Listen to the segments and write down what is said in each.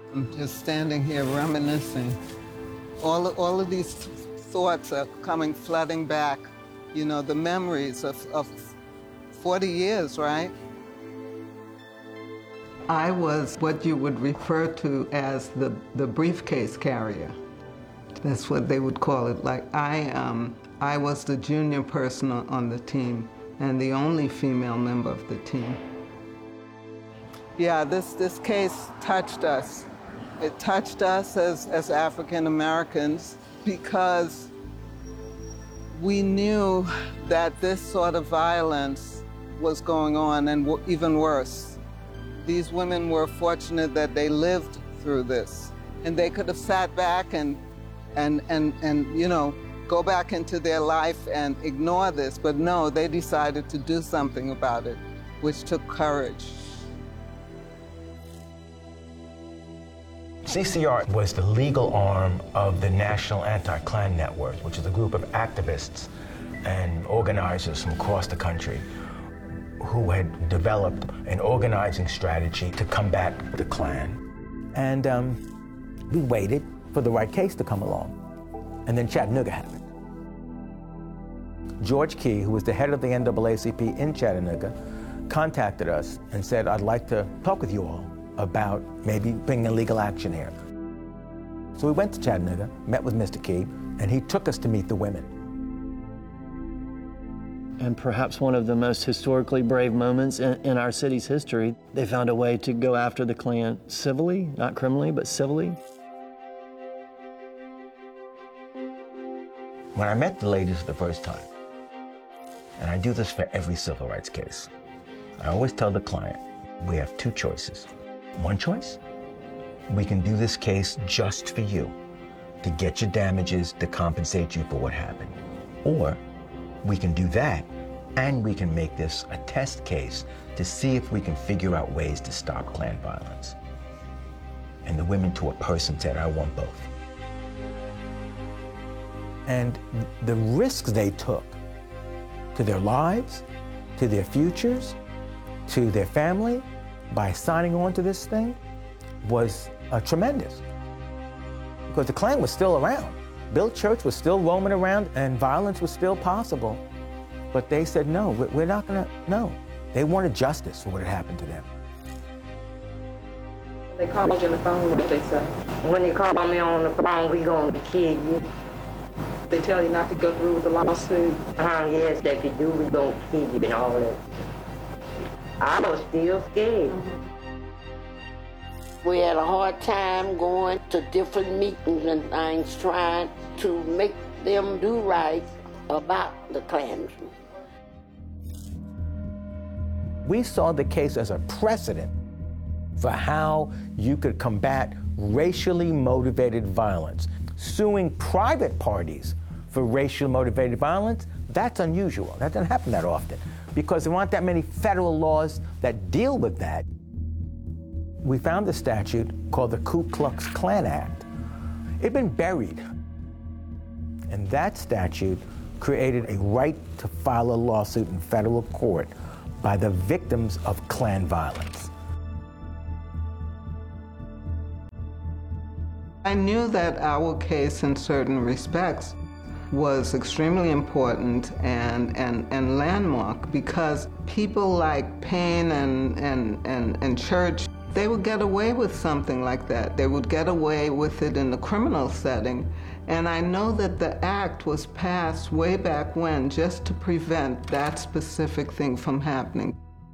I'm just standing here reminiscing. All of these thoughts are coming flooding back. You know, the memories of 40 years, right? I was what you would refer to as the briefcase carrier. That's what they would call it. Like I was the junior person on the team and the only female member of the team. Yeah, this case touched us. It touched us as African Americans because we knew that this sort of violence was going on, and even worse. These women were fortunate that they lived through this, and they could have sat back and you know, go back into their life and ignore this, but no, they decided to do something about it, which took courage. CCR was the legal arm of the National Anti-Klan Network, which is a group of activists and organizers from across the country who had developed an organizing strategy to combat the Klan. And we waited for the right case to come along. And then Chattanooga happened. George Key, who was the head of the NAACP in Chattanooga, contacted us and said, I'd like to talk with you all about maybe bringing a legal action here. So we went to Chattanooga, met with Mr. Key, and he took us to meet the women. And perhaps one of the most historically brave moments in our city's history, they found a way to go after the Klan civilly, not criminally, but civilly. When I met the ladies for the first time, and I do this for every civil rights case, I always tell the client, we have two choices. One choice, we can do this case just for you, to get your damages, to compensate you for what happened. Or we can do that, and we can make this a test case to see if we can figure out ways to stop Klan violence. And the women to a person said, I want both. And the risks they took to their lives, to their futures, to their family, by signing on to this thing was tremendous. Because the Klan was still around. Bill Church was still roaming around and violence was still possible. But they said, no, we're not gonna, no. They wanted justice for what had happened to them. They called you on the phone, what did they say? When they call me on the phone, we gonna kill you. They tell you not to go through with the lawsuit? Yes, if you do, we gonna kill you and all that. I was still scared. We had a hard time going to different meetings and things, trying to make them do right about the Klansmen. We saw the case as a precedent for how you could combat racially motivated violence. Suing private parties for racially motivated violence, that's unusual. That doesn't happen that often because there aren't that many federal laws that deal with that. We found a statute called the Ku Klux Klan Act. It'd been buried. And that statute created a right to file a lawsuit in federal court by the victims of Klan violence. I knew that our case in certain respects was extremely important and landmark because people like Payne and Church, they would get away with something like that. They would get away with it in the criminal setting. And I know that the act was passed way back when just to prevent that specific thing from happening.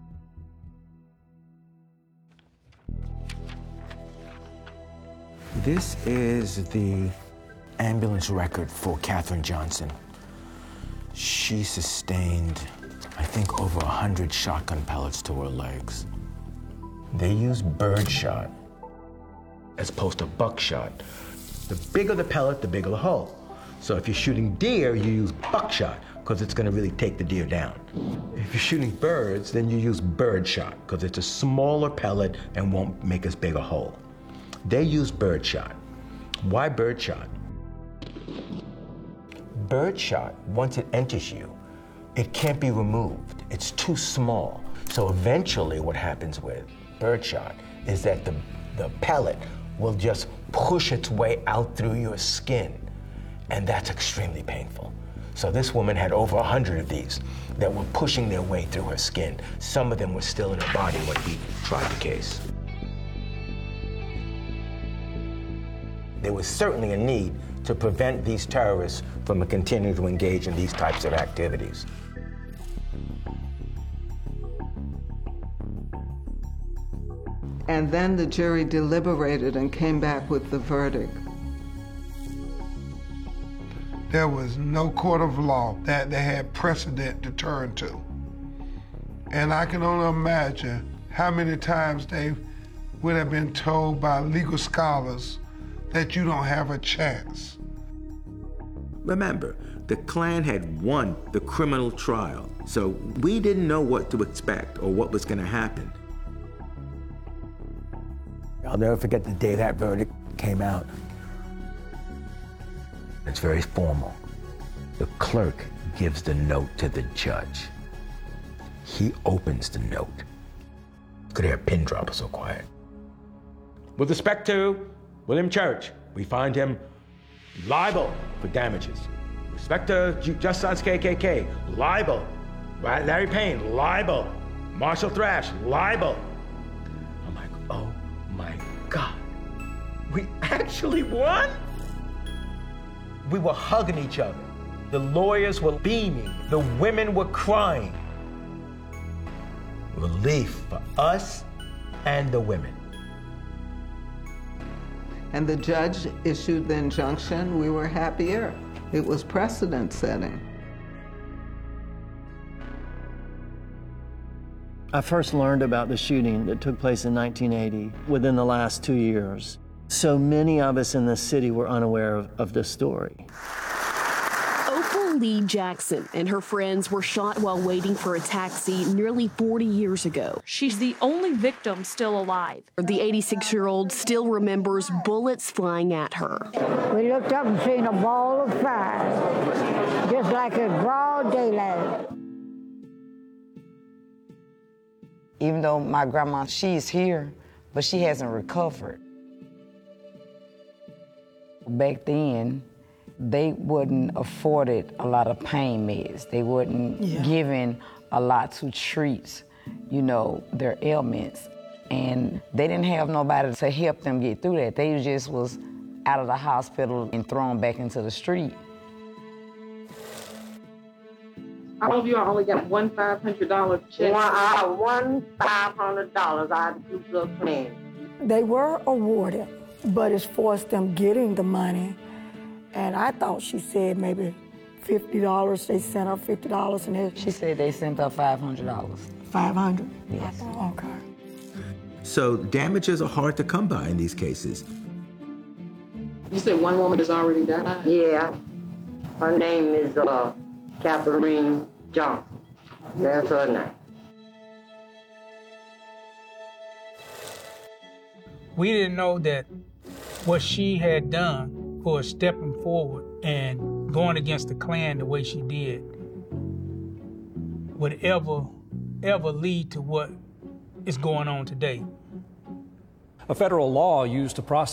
This is the ambulance record for Katherine Johnson. She sustained, I think, over 100 shotgun pellets to her legs. They use birdshot as opposed to buckshot. The bigger the pellet, the bigger the hole. So if you're shooting deer, you use buckshot because it's going to really take the deer down. If you're shooting birds, then you use birdshot because it's a smaller pellet and won't make as big a hole. They use birdshot. Why birdshot? Birdshot, once it enters you, it can't be removed. It's too small. So eventually what happens with birdshot is that the pellet will just push its way out through your skin, and that's extremely painful. So this woman had over 100 of these that were pushing their way through her skin. Some of them were still in her body when he tried the case. There was certainly a need to prevent these terrorists from continuing to engage in these types of activities. And then the jury deliberated and came back with the verdict. There was no court of law that they had precedent to turn to. And I can only imagine how many times they would have been told by legal scholars that you don't have a chance. Remember, the Klan had won the criminal trial, so we didn't know what to expect or what was going to happen. I'll never forget the day that verdict came out. It's very formal. The clerk gives the note to the judge. He opens the note. Could hear a pin drop, so quiet. With respect to William Church, we find him liable for damages. With respect to Just Sons KKK, liable. Larry Payne, liable. Marshall Thrash, liable. I'm like, oh my God. We actually won? We were hugging each other. The lawyers were beaming. The women were crying. Relief for us and the women. And the judge issued the injunction. We were happier. It was precedent setting. I first learned about the shooting that took place in 1980 within the last 2 years. So many of us in the city were unaware of this story. Opal Lee Jackson and her friends were shot while waiting for a taxi nearly 40 years ago. She's the only victim still alive. The 86-year-old still remembers bullets flying at her. We looked up and seen a ball of fire, just like a broad daylight. Even though my grandma, she's here, but she hasn't recovered. Back then, they wouldn't afforded a lot of pain meds. They wouldn't given a lot to treat, their ailments. And they didn't have nobody to help them get through that. They just was out of the hospital and thrown back into the street. All of you only got one $500 check. One $500 out of the Ku Klux Klan. They were awarded, but as far as them getting the money, and I thought she said maybe $50, they sent her $50 and she said they sent her $500. 500? Yes. Okay. So damages are hard to come by in these cases. You said one woman has already died? Yeah. Her name is Catherine Johnson. That's her name. We didn't know that what she had done for stepping forward and going against the Klan the way she did would ever lead to what is going on today. A federal law used to prosecute